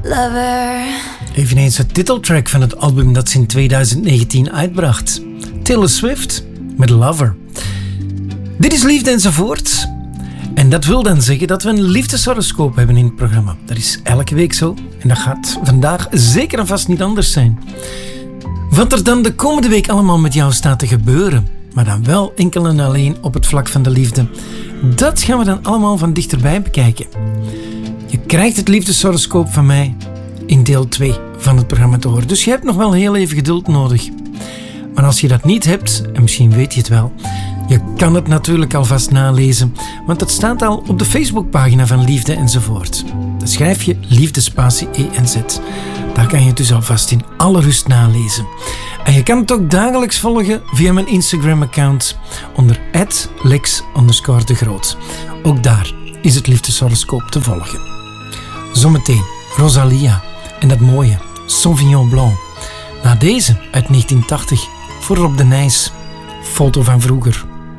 Lover. Eveneens de titeltrack van het album dat ze in 2019 uitbracht. Taylor Swift met Lover. Dit is Liefde enzovoort. En dat wil dan zeggen dat we een liefdeshoroscoop hebben in het programma. Dat is elke week zo. En dat gaat vandaag zeker en vast niet anders zijn. Wat er dan de komende week allemaal met jou staat te gebeuren, maar dan wel enkel en alleen op het vlak van de liefde, dat gaan we dan allemaal van dichterbij bekijken. Je krijgt het liefdeshoroscoop van mij in deel 2 van het programma te horen. Dus je hebt nog wel heel even geduld nodig. Maar als je dat niet hebt, en misschien weet je het wel, je kan het natuurlijk alvast nalezen, want het staat al op de Facebookpagina van Liefde enzovoort. Dan schrijf je Liefdespatie ENZ. Daar kan je het dus alvast in alle rust nalezen. En je kan het ook dagelijks volgen via mijn Instagram-account onder @lex_degroot. Ook daar is het liefdeshoroscoop te volgen. Zometeen Rosalia en dat mooie Sauvignon Blanc. Na deze uit 1980 voor Rob de Nijs. Foto van vroeger.